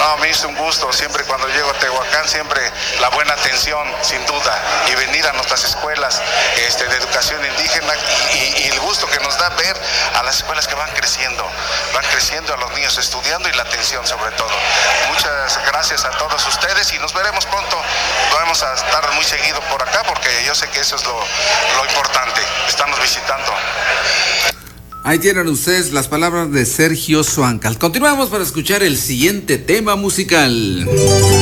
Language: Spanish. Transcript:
a mí es un gusto, siempre cuando llego a Tehuacán, siempre la buena atención, sin duda, y venir a nuestras escuelas de educación indígena y el gusto que nos da ver a las escuelas que van creciendo, a los niños estudiando y la atención sobre todo. Muchas gracias a todos ustedes y nos veremos pronto. Vamos a estar muy seguido por acá porque yo sé que eso es lo importante, estarnos visitando. Ahí tienen ustedes las palabras de Sergio Suancal. Continuamos para escuchar el siguiente tema musical.